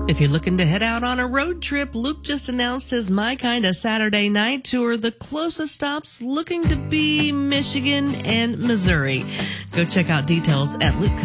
If you're looking to head out on a road trip, Luke just announced his My Kinda Saturday Night Tour. The closest stops looking to be Michigan and Missouri. Go check out details at Luke